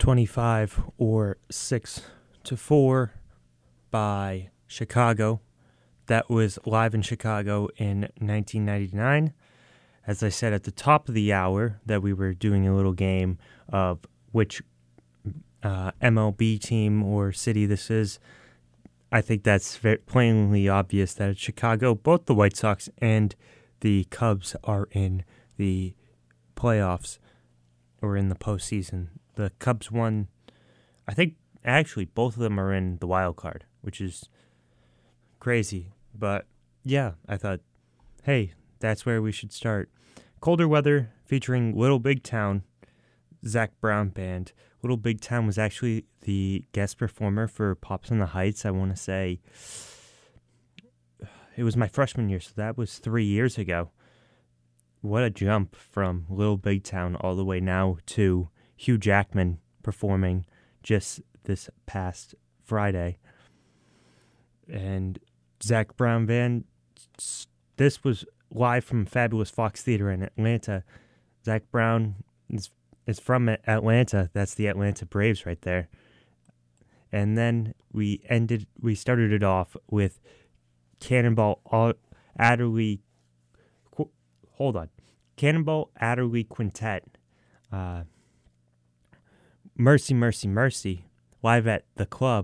25 or 6-4 by Chicago. That was live in Chicago in 1999. As I said at the top of the hour, that we were doing a little game of which MLB team or city this is. I think that's very plainly obvious that it's Chicago. Both the White Sox and the Cubs are in the playoffs or in the postseason. The Cubs won, I think actually both of them are in the wild card, which is crazy. But yeah, I thought, hey, that's where we should start. Colder Weather featuring Little Big Town, Zac Brown Band. Little Big Town was actually the guest performer for Pops on the Heights, I want to say. It was my freshman year, so that was 3 years ago. What a jump from Little Big Town all the way now to Hugh Jackman performing just this past Friday. And Zac Brown Band, this was live from Fabulous Fox Theater in Atlanta. Zac Brown is from Atlanta. That's the Atlanta Braves right there. And then we started it off with Cannonball Adderley. Cannonball Adderley Quintet. Mercy, Mercy, Mercy, live at the club.